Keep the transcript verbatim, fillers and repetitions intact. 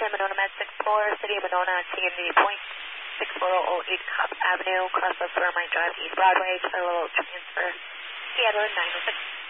Station Monona Med six four, City of Monona, T M D point six four zero eight Cobb Avenue, cross of Furmite Drive, East Broadway, Charlotte transfer, Seattle nine oh six.